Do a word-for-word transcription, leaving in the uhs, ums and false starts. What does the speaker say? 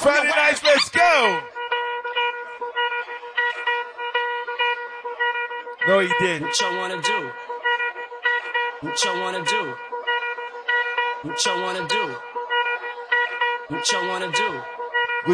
Friday nights, let's go. No, he didn't. What y'all wanna do? What y'all wanna do? What y'all wanna do? What y'all wanna do?